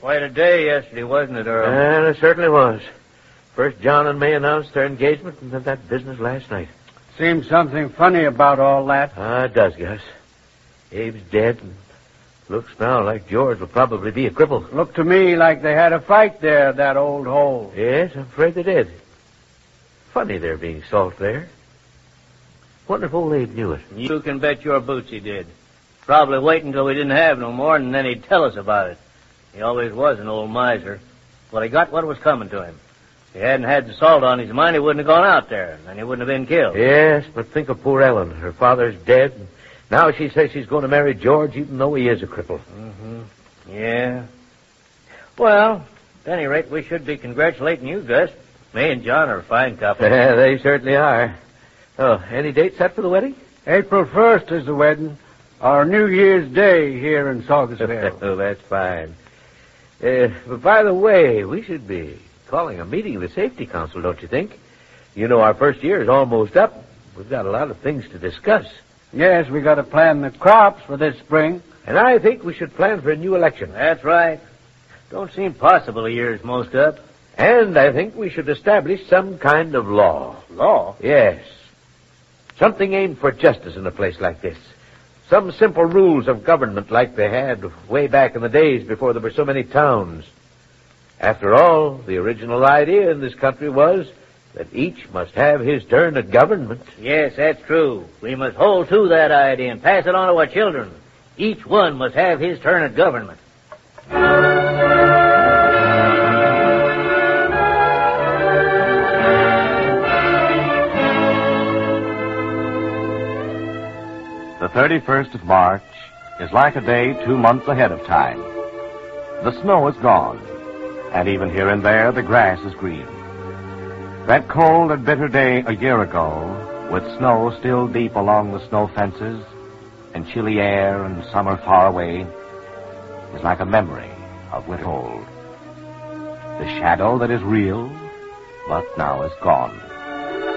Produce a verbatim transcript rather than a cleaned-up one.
Quite a day yesterday, wasn't it, Earl? And it certainly was. First John and May announced their engagement, and then that business last night. Seems something funny about all that. Ah, it does, Gus. Abe's dead, and looks now like George will probably be a cripple. Looked to me like they had a fight there, that old hole. Yes, I'm afraid they did. Funny there being salt there. Wonder if old Abe knew it. You can bet your boots he did. Probably waiting until we didn't have no more, and then he'd tell us about it. He always was an old miser. Well, he got what was coming to him. If he hadn't had the salt on his mind, he wouldn't have gone out there, and he wouldn't have been killed. Yes, but think of poor Ellen. Her father's dead, and now she says she's going to marry George, even though he is a cripple. Mm-hmm. Yeah. Well, at any rate, we should be congratulating you, Gus. May and John are a fine couple. Yeah, they certainly are. Oh, any date set for the wedding? April first is the wedding. Our New Year's Day here in Saugersville. Oh, that's fine. Uh, but by the way, we should be calling a meeting of the Safety Council, don't you think? You know, our first year is almost up. We've got a lot of things to discuss. Yes, we got to plan the crops for this spring. And I think we should plan for a new election. That's right. Don't seem possible a year's most up. And I think we should establish some kind of law. Law? Yes. Something aimed for justice in a place like this. Some simple rules of government like they had way back in the days before there were so many towns. After all, the original idea in this country was that each must have his turn at government. Yes, that's true. We must hold to that idea and pass it on to our children. Each one must have his turn at government. The thirty-first of March is like a day two months ahead of time. The snow is gone, and even here and there the grass is green. That cold and bitter day a year ago, with snow still deep along the snow fences, and chilly air and summer far away, is like a memory of winter old. The shadow that is real, but now is gone.